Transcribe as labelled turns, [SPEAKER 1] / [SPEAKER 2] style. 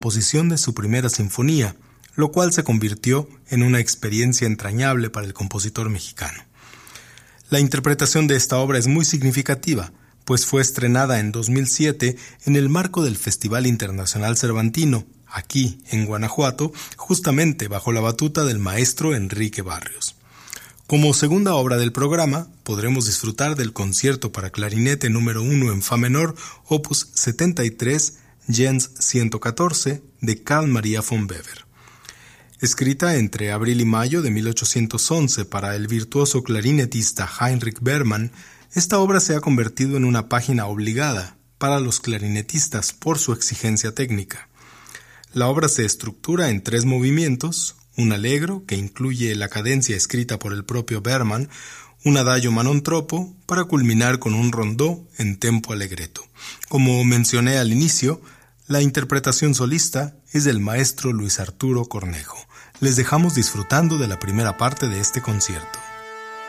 [SPEAKER 1] composición de su primera sinfonía, lo cual se convirtió en una experiencia entrañable para el compositor mexicano. La interpretación de esta obra es muy significativa, pues fue estrenada en 2007 en el marco del Festival Internacional Cervantino, aquí en Guanajuato, justamente bajo la batuta del maestro Enrique Barrios. Como segunda obra del programa, podremos disfrutar del concierto para clarinete número 1 en fa menor, opus 73, Gens 114, de Carl Maria von Weber. Escrita entre abril y mayo de 1811 para el virtuoso clarinetista Heinrich Bergmann, esta obra se ha convertido en una página obligada para los clarinetistas por su exigencia técnica. La obra se estructura en 3 movimientos, un allegro, que incluye la cadencia escrita por el propio Bergmann, un adagio manontropo, para culminar con un rondó en tempo allegretto. Como mencioné al inicio, la interpretación solista es del maestro Luis Arturo Cornejo. Les dejamos disfrutando de la primera parte de este concierto.